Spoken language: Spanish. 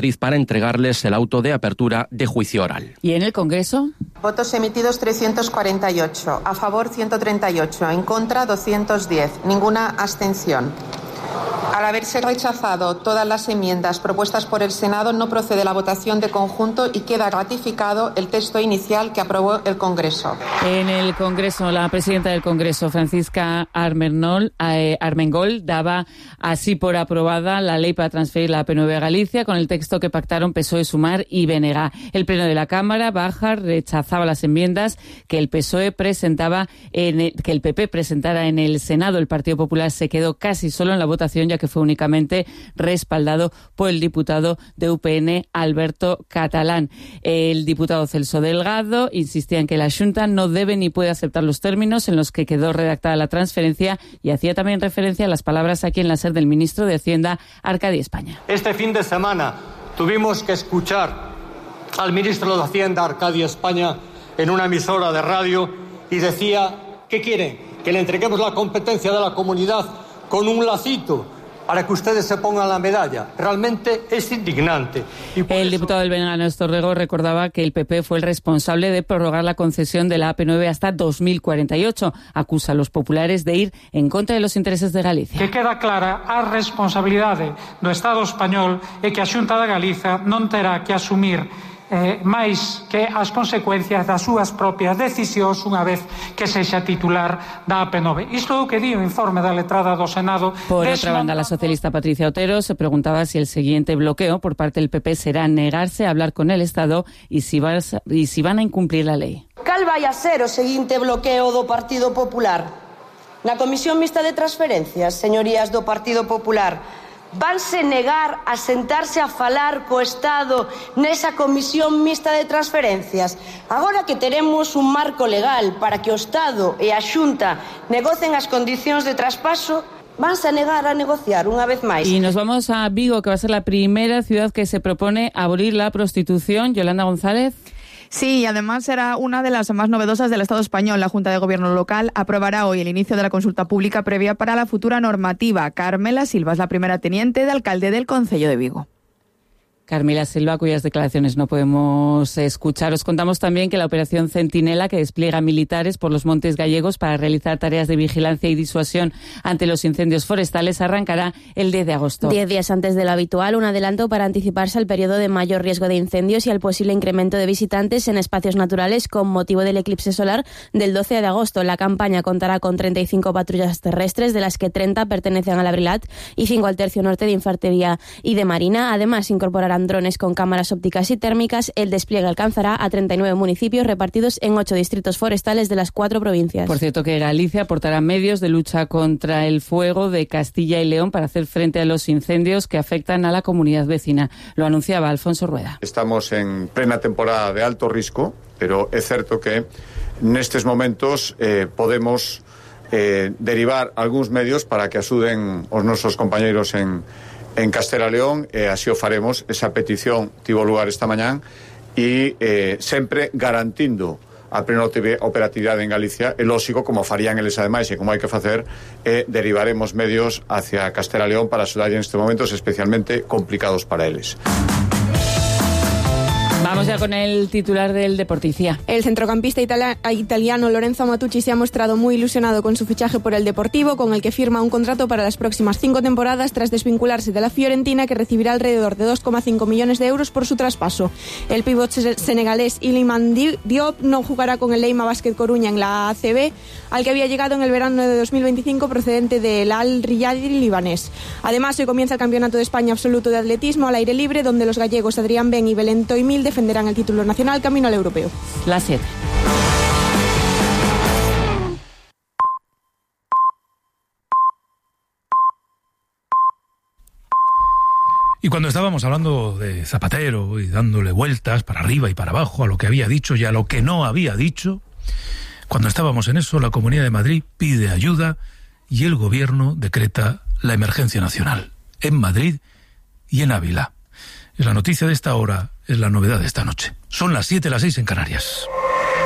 para entregarles el auto de apertura de juicio oral. ¿Y en el Congreso? Votos emitidos 348, a favor 138, en contra 210, ninguna abstención. Al haberse rechazado todas las enmiendas propuestas por el Senado, no procede la votación de conjunto y queda ratificado el texto inicial que aprobó el Congreso. En el Congreso, la presidenta del Congreso, Francisca Armengol, daba así por aprobada la ley para transferir la AP9 a Galicia con el texto que pactaron PSOE, Sumar y BNG. El Pleno de la Cámara baja rechazaba las enmiendas que el PSOE presentaba, que el PP presentara en el Senado. El Partido Popular se quedó casi solo en la votación, ya que fue únicamente respaldado por el diputado de UPN, Alberto Catalán. El diputado Celso Delgado insistía en que la Xunta no debe ni puede aceptar los términos en los que quedó redactada la transferencia y hacía también referencia a las palabras aquí en la SER del ministro de Hacienda, Arcadi España. Este fin de semana tuvimos que escuchar al ministro de Hacienda, Arcadi España, en una emisora de radio y decía, ¿qué quieren? Que le entreguemos la competencia de la comunidad con un lacito para que ustedes se pongan la medalla. Realmente es indignante. El diputado del BNG, Néstor Rego, recordaba que el PP fue el responsable de prorrogar la concesión de la AP9 hasta 2048. Acusa a los populares de ir en contra de los intereses de Galicia. Que queda clara a responsabilidade do Estado español e que a Xunta de Galiza non terá que asumir máis que as consecuencias das súas propias decisións unha vez que sexa titular da AP9. Isto é o que di o informe da letrada do Senado. Por otra banda, la socialista Patricia Otero se preguntaba si el siguiente bloqueo por parte del PP será negarse a hablar con el Estado y si van a incumplir la lei. Cal vai a ser o seguinte bloqueo do Partido Popular? Na Comisión Mixta de Transferencias, señorías do Partido Popular, vanse negar a sentarse a falar co Estado nesa Comisión Mixta de Transferencias. Agora que teremos un marco legal para que o Estado e a Xunta negocen as condicións de traspaso, vanse a negar a negociar unha vez máis. Y nos vamos a Vigo, que va a ser la primera ciudad que se propone abolir la prostitución. Yolanda González. Sí, y además será una de las más novedosas del Estado español. La Junta de Gobierno local aprobará hoy el inicio de la consulta pública previa para la futura normativa. Carmela Silva es la primera teniente de alcalde del Concello de Vigo. Carmela Silva, cuyas declaraciones no podemos escuchar. Os contamos también que la operación Centinela, que despliega militares por los montes gallegos para realizar tareas de vigilancia y disuasión ante los incendios forestales, arrancará el 10 de agosto. 10 días antes de lo habitual, un adelanto para anticiparse al periodo de mayor riesgo de incendios y al posible incremento de visitantes en espacios naturales con motivo del eclipse solar del 12 de agosto. La campaña contará con 35 patrullas terrestres, de las que 30 pertenecen al Abrilat y 5 al Tercio Norte de Infantería y de Marina. Además, incorporarán drones con cámaras ópticas y térmicas. El despliegue alcanzará a 39 municipios repartidos en 8 distritos forestales de las 4 provincias. Por cierto, que Galicia aportará medios de lucha contra el fuego de Castilla y León para hacer frente a los incendios que afectan a la comunidad vecina. Lo anunciaba Alfonso Rueda. Estamos en plena temporada de alto risco, pero é certo que nestes momentos podemos derivar algúns medios para que axuden os nosos compañeiros en Castela León, así o faremos. Esa petición tivo lugar esta mañán e sempre garantindo a plena operatividade en Galicia. É lógico, como farían eles ademais e como hai que facer, derivaremos medios hacia Castela León para axudar en estes momentos especialmente complicados para eles. Vamos ya con el titular del Deporticia. El centrocampista italiano Lorenzo Matucci se ha mostrado muy ilusionado con su fichaje por el Deportivo, con el que firma un contrato para las próximas 5 temporadas tras desvincularse de la Fiorentina, que recibirá alrededor de 2,5 millones de euros por su traspaso. El pívot senegalés Iliman Diop no jugará con el Leima Basket Coruña en la ACB, al que había llegado en el verano de 2025 procedente del Al Riyadi libanés. Además, hoy comienza el Campeonato de España Absoluto de Atletismo al aire libre, donde los gallegos Adrián Ben y Belén Toimil defenderán el título nacional camino al europeo. Las 7. Y cuando estábamos hablando de Zapatero y dándole vueltas para arriba y para abajo a lo que había dicho y a lo que no había dicho, cuando estábamos en eso, la Comunidad de Madrid pide ayuda y el Gobierno decreta la emergencia nacional en Madrid y en Ávila. Es la noticia de esta hora, es la novedad de esta noche. Son las 7, las 6 en Canarias.